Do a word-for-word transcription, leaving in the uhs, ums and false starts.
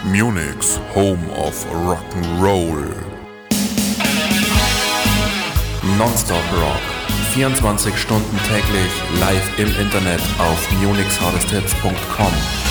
Munich's Home of Rock'n'Roll. Nonstop Rock. vierundzwanzig Stunden täglich live im Internet auf munichs hardest hits punkt com.